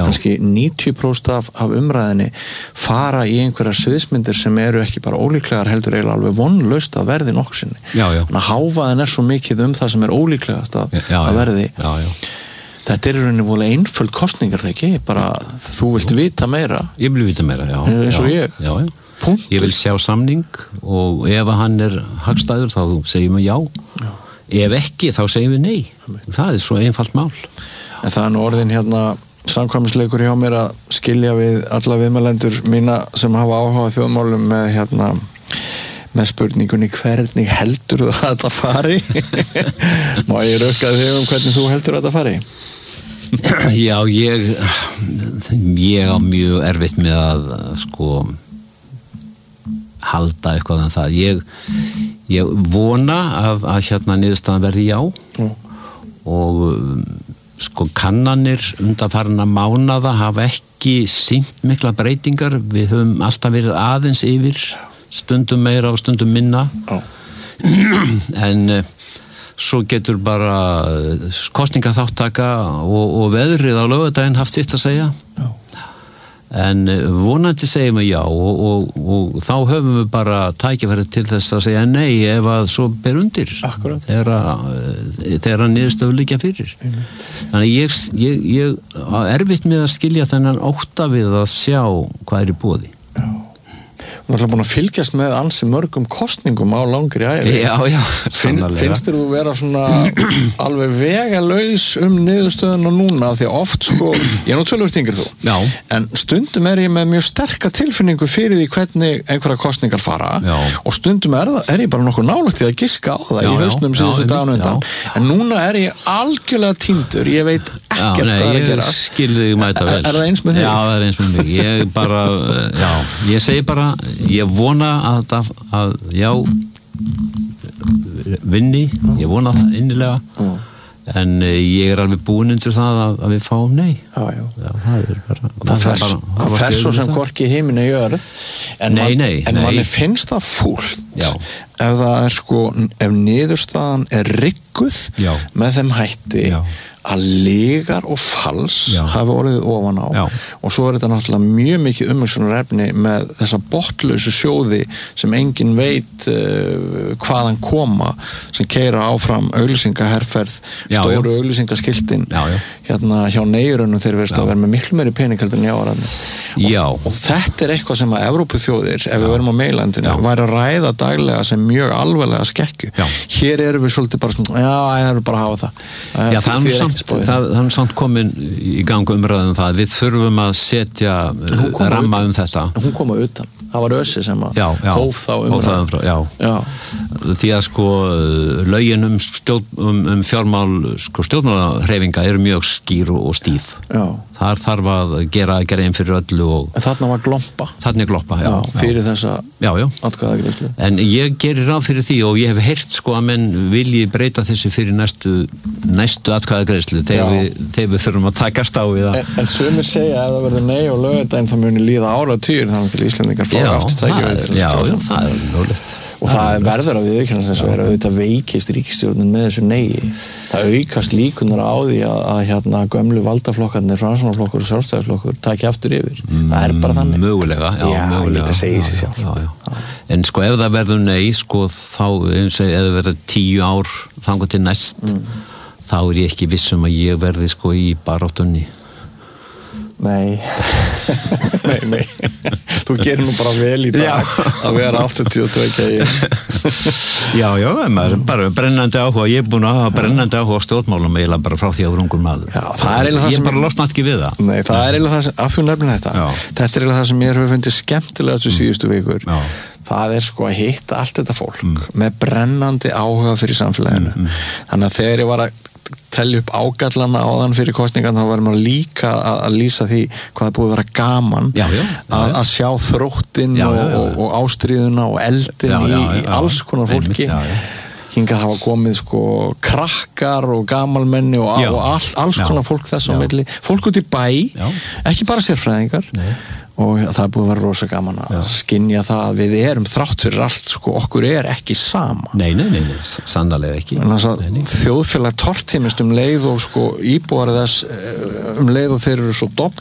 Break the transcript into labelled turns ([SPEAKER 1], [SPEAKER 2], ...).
[SPEAKER 1] kannski 90% af umræðinni fara í einhverjar sviðsmyndir sem eru ekki bara ólíklegar heldur eiginlega alveg vonlaust að verði nokkuð sinni. Þannig að hávaðin svo mikið það sem ólíklegast að verði. Þetta í rauninni voru einföld kosningar það ekki, bara þú vilt vita meira.
[SPEAKER 2] Ég vil vita meira, já.
[SPEAKER 1] Eins og ég.
[SPEAKER 2] Já. Ég vil sjá samning og ef hann hagstæður þá segjum við já. Ef ekki þá segjum við nei. Það svo einfalt mál.
[SPEAKER 1] En það orðin samkvæmisleikur hjá mér að skilja við alla viðmælendur mína sem hafa áhuga á þjóðmálum með spurningunni hvernig heldur þú að þetta fari? Má ég rökka þig hvernig þú heldur að þetta fari?
[SPEAKER 2] Já, ég á mjög erfitt með að halda eitthvað en það. Ég vona að niðurstaðan verði já og kannanir undanfarinna mánaða hafa ekki sýnt mikla breytingar. Við höfum alltaf verið aðeins yfir, stundum meira og stundum minna. En svo getur bara kosningaþáttaka og veðrið á laugardaginn haft sitt að segja. En vonandi segjum við já og þá höfum við bara tækifæri til þess að segja nei ef að svo ber undir.
[SPEAKER 1] Akkurat.
[SPEAKER 2] Þegar niðurstöður liggja fyrir. Þannig ég erfitt með að skilja þennan ótta við að sjá hvað í boði.
[SPEAKER 1] Þú búin að fylgjast með ansi mörgum kosningum á langri ævi.
[SPEAKER 2] Já,
[SPEAKER 1] sannarlega. Finnst þér þú vera svona alveg vegalaus niðurstöðuna núna því að oft ég nú tölvöld yngri þú.
[SPEAKER 2] Já.
[SPEAKER 1] En stundum ég með mjög sterka tilfinningu fyrir því hvernig einhverja kosningar fara.
[SPEAKER 2] Já. Og
[SPEAKER 1] stundum ég bara nokkuð nálægt því að giska á það í hausnum síðustu daginn undan. En núna ég algjörlega týndur. Ég veit ekkert hvað að gera.
[SPEAKER 2] Ég skil þig mæta vel.
[SPEAKER 1] Það eins með þig?
[SPEAKER 2] Já, það eins með mig. Ég segi bara ég vona að já vinni, ég vona það innilega en ég alveg búinn undir það að við fáum nei.
[SPEAKER 1] Það fer svo sem hvorki himinn jörð en manni finnst það fúlt ef það ef niðurstaðan rigguð með þeim hætti að lygar og fals hafi orðið ofan á og svo þetta náttúrulega mjög mikið umhugsunarefni með þessa botnlausu sjóði sem enginn veit hvaðan koma sem keyra áfram auglýsingaherferð stóru auglýsingaskiltin hjá neyjurunum þeir verðast að vera með miklu meiri pening heldur en járaðni og þetta eitthvað sem að Evrópuþjóðir ef við verum á meginlandinu væri að ræða daglega sem mjög alvarlega skekkju hér erum við svolítið bara það er bara að hafa það
[SPEAKER 2] samt komin í gang umræðum það við þurfum að setja ramma þetta.
[SPEAKER 1] Hún kom að utan. Það var Össi sem að hóf þá umræðum.
[SPEAKER 2] Því að lögin fjármál stjórnmálahreyfinga eru mjög skýr og stíf. Þar þarf að gera einn fyrir öllu
[SPEAKER 1] en þarna var glompa.
[SPEAKER 2] Þarna glompa,
[SPEAKER 1] fyrir þessa atkvæðagreiðslu.
[SPEAKER 2] En ég gerir ráð fyrir því og ég hef heyrt að menn vilji breyta þessu fyrir næstu atkvæðagreiðslu þegar við þurfum að takast á við það. En
[SPEAKER 1] sumir segja að það verður nei og laugardaginn þá muni líða áratugir þannig til Íslendingar fá afturtæki við til
[SPEAKER 2] að það er lólegt.
[SPEAKER 1] Og það verður að viðurkenna þess að auðvitað veikist ríkisstjórnin með þessu nei. Það aukast líkunar á því að gömlu valdaflokkarnir, Framsóknarflokkur og Sjálfstæðisflokkur taki aftur yfir. Það er bara þannig.
[SPEAKER 2] Mögulega, mögulega.
[SPEAKER 1] Þetta segir sig sjálf.
[SPEAKER 2] En ef það verður nei, þá ef það verður 10 ár þangað til næst, þá ég ekki viss að ég verði í baráttunni.
[SPEAKER 1] Nei. Nei. Þú gerir nú bara vel í dag að vera 82
[SPEAKER 2] Já, maður bara brennandi áhuga. Ég er búin að hafa brennandi áhuga á stjórnmálum eiginlega bara frá því að vera ungur maður. Ég bara losna ekki við það.
[SPEAKER 1] Nei, það er eiginlega það sem, að þú nefnir þetta. Þetta er eiginlega það sem ég hefur fundið skemmtilegast við síðustu vikur. Það er að hitta allt þetta fólk með brennandi áhuga fyrir samfélaginu. Þannig að þegar ég var að telja upp ágallana áðan fyrir kosningan þá varum við líka að lýsa því hvað það búið að vera gaman að sjá þróttinn og ástríðuna og eldin í alls konar fólki hingað hafa komið krakkar og gamalmenni og alls konar fólk þess á milli fólk út í bæ, ekki bara sérfræðingar og það búið að vera rosa gaman að skynja það að við erum þrátt fyrir allt okkur ekki sama.
[SPEAKER 2] Nei, sannarlega ekki.
[SPEAKER 1] Þjóðfélag tortímist leið og íbúar þess leið og þeir eru svo